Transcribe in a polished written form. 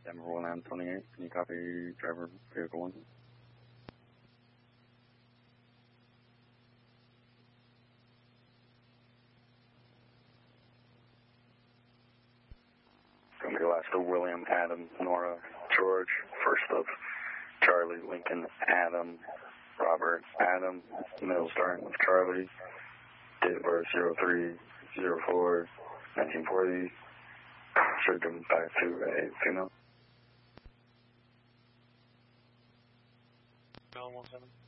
Denver 1928, can you copy driver vehicle 1? Going to be last of William, Adam, Nora, George, first of Charlie, Lincoln, Adam, Robert, Adam, middle starting with Charlie, date of birth 03/04/1940, should give back to a female. 17.